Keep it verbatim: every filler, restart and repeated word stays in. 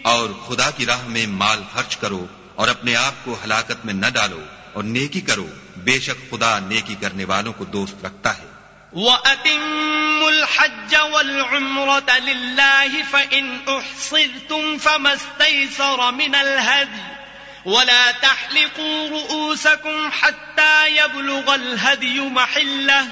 और खुदा की राह में माल खर्च करो और अपने आप को हलाकत में न डालो और नेकी करो, बेशक खुदा नेकी करने वालों को दोस्त रखता है। वअतिम्मुल हज्ज वल उम्रता लिल्लाहि फइन उहसिरतुम फमस्तैसर मिनल हदी वला तहलिकू रुऊसकुम हत्ता यब्लुगल हदयु महल्लह